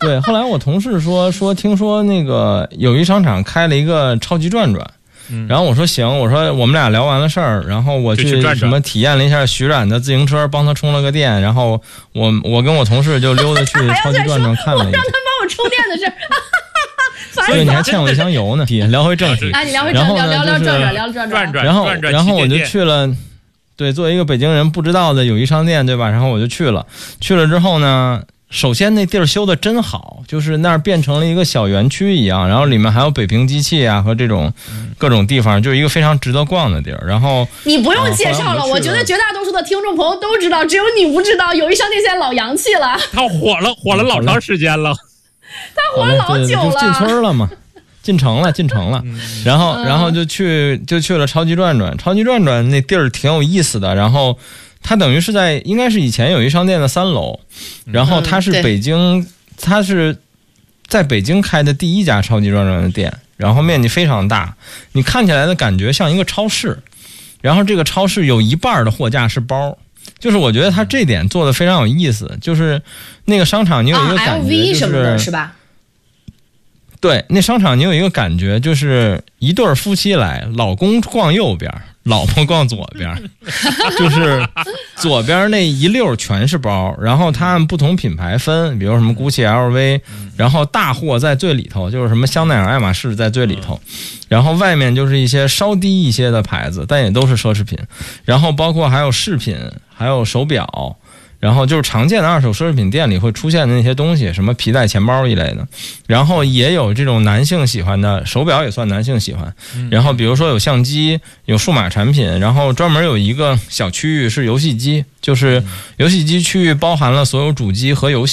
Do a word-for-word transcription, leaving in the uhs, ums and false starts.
对，后来我同事说说听说那个友谊商场开了一个超级转转。嗯、然后我说行，我说我们俩聊完了事儿，然后我去什么体验了一下徐冉的自行车，帮他充了个电，然后我我跟我同事就溜达去超级转转看了一下。 我让他帮我充电的事儿。 对，你还欠我一箱油呢。聊回正题， 啊，你聊回正题，聊聊聊转转，聊转转转， 然后然后我就去了，对，作为一个北京人不知道的友谊商店，对吧？然后我就去了，去了之后呢。首先那地儿修的真好，就是那儿变成了一个小园区一样，然后里面还有北平机器啊和这种各种地方，就是一个非常值得逛的地儿。然后你不用介绍了、啊、我, 我觉得绝大多数的听众朋友都知道，只有你不知道，友谊商店现在老洋气了， 他火了火了老长时间了， 他火了老久了， 就进村了嘛，进城了进城了，然后然后就去就去了超级转转，超级转转那地儿挺有意思的，然后。它等于是在应该是以前友谊商店的三楼，然后它是北京、嗯、它是在北京开的第一家超级转转的店，然后面积非常大，你看起来的感觉像一个超市，然后这个超市有一半的货架是包，就是我觉得它这点做的非常有意思，就是那个商场你有一个感觉、就是啊、L V 什么的是吧？ 对，那商场你有一个感觉，就是一对夫妻来，老公逛右边，老婆逛左边，就是左边那一溜全是包，然后它按不同品牌分，比如什么 GUCCI L V， 然后大货在最里头，就是什么香奈儿爱马仕在最里头，然后外面就是一些稍低一些的牌子，但也都是奢侈品，然后包括还有饰品，还有手表，然后就是常见的二手奢侈品店里会出现的那些东西，什么皮带、钱包一类的，然后也有这种男性喜欢的手表，也算男性喜欢。然后比如说有相机，有数码产品，然后专门有一个小区域是游戏机，就是游戏机区域包含了所有主机和游戏。